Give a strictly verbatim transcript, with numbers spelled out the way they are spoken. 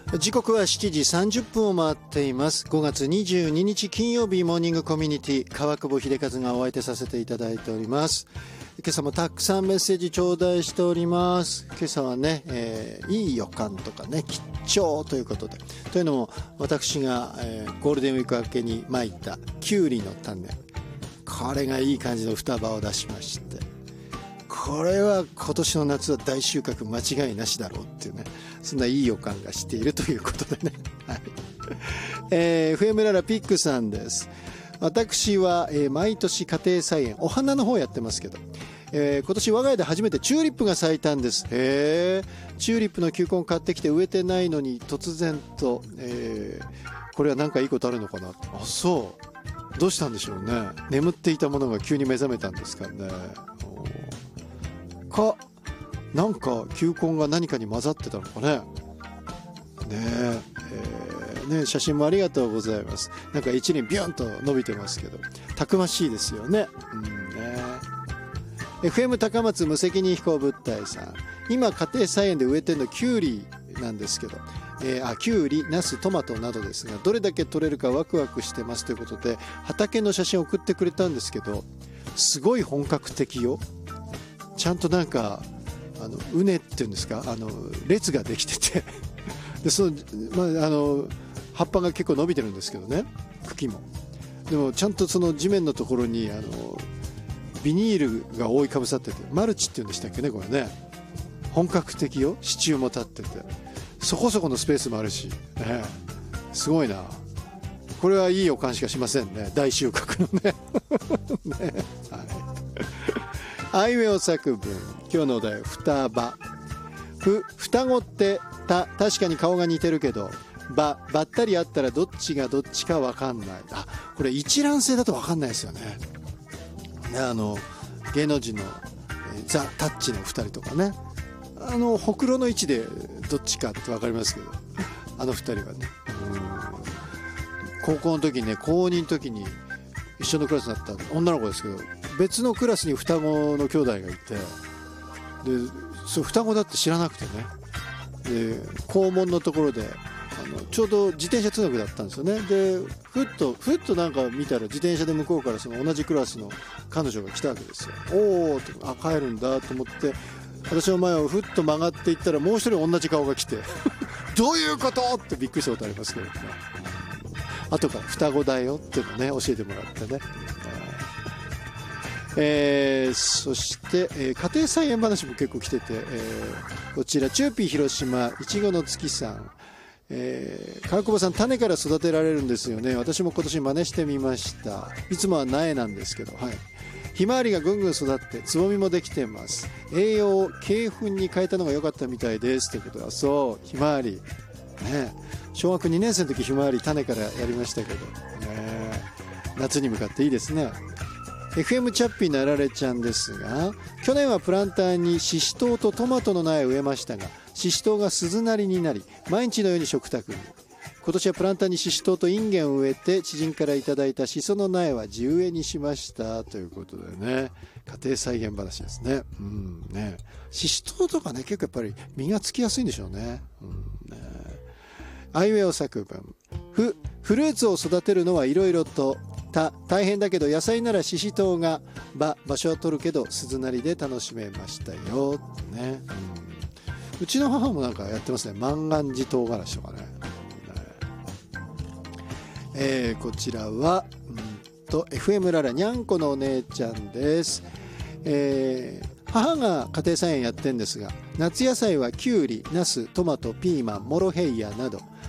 時刻はしちじさんじゅっぷんを回っています。ごがつにじゅうににち金曜日、モーニングコミュニティ川久保秀和がお相手させていただいております。今朝もたくさんメッセージ頂戴しております。今朝はね、えー、いい予感とかね、吉兆ということで、というのも私が、えー、ゴールデンウィーク明けにまいたキュウリの種、これがいい感じの双葉を出しまして、これは今年の夏は大収穫間違いなしだろうっていうね、そんないい予感がしているということでね、はいえー、エフエム ララピックさんです。私は、えー、毎年家庭菜園お花の方やってますけど、えー、今年我が家で初めてチューリップが咲いたんです。へー、チューリップの球根買ってきて植えてないのに突然と、えー、これは何かいいことあるのかな。あ、そうどうしたんでしょうね。眠っていたものが急に目覚めたんですかね。かなんか球根が何かに混ざってたのかね。ねええー、ね写真もありがとうございます。なんか一輪ビュンと伸びてますけど、たくましいですよね。うんね。エフエム 高松無責任飛行物体さん、今家庭菜園で植えてるのキュウリなんですけど、えー、あキュウリ、ナス、トマトなどですが、どれだけ取れるかワクワクしてますということで畑の写真を送ってくれたんですけど、すごい本格的よ。ちゃんとなんかあの畝っていうんですか、あの列ができててでその、まあ、あの葉っぱが結構伸びてるんですけどね、茎も。でもちゃんとその地面のところにあのビニールが覆いかぶさってて、マルチっていうんでしたっけね、これね。本格的よ。支柱も立っててそこそこのスペースもあるし、ね、すごいな。これはいい予感しかしませんね、大収穫のねね、はいあいうえお作文、今日のお題、双葉。ふ、双子ってた、確かに顔が似てるけど、ば、ばったり会ったらどっちがどっちか分かんない。あ、これ一卵性だと分かんないですよね。ね、あの芸能人の、えー、ザ・タッチのふたりとかね、あのほくろの位置でどっちかって分かりますけど、あのふたりはね、うん、高校の時にね、高にの時に一緒のクラスになった女の子ですけど、別のクラスに双子の兄弟がいて、でそれ双子だって知らなくてね、で校門のところであのちょうど自転車通学だったんですよね。でふっとふっとなんか見たら自転車で向こうからその同じクラスの彼女が来たわけですよ。おおって、あ、帰るんだと思って私の前をふっと曲がっていったら、もう一人同じ顔が来てどういうことってびっくりしたことありますけどね。後から双子だよっていうのね教えてもらってね。えー、そして、えー、家庭菜園話も結構来てて、えー、こちらチューピー広島いちごの月さん、えー、川久保さん、種から育てられるんですよね。私も今年真似してみました。いつもは苗なんですけど、はい、ひまわりがぐんぐん育ってつぼみもできてます。栄養を鶏粉に変えたのが良かったみたいですということは、そうひまわりね、小学にねん生の時ひまわり種からやりましたけど、ね、夏に向かっていいですね。エフエム チャッピーなられちゃんですが、去年はプランターにシシトウとトマトの苗を植えましたが、シシトウが鈴なりになり毎日のように食卓に。今年はプランターにシシトウとインゲンを植えて、知人からいただいたシソの苗は地植えにしましたということでね、家庭菜園話ですね。うんね、シシトウとかね、結構やっぱり実がつきやすいんでしょうね。うんね、あいうえお作文、ふ、フルーツを育てるのはいろいろと、た、大変だけど野菜ならシシトウが、ば、場所は取るけど鈴なりで楽しめましたよ、ね、うん、うちの母もなんかやってますね、万願寺唐辛子とかね。えー、こちらは、うんと エフエム ララにゃんこのお姉ちゃんです。えー、母が家庭菜園やってんですが、夏野菜はキュウリ、ナス、トマト、ピーマン、モロヘイヤなど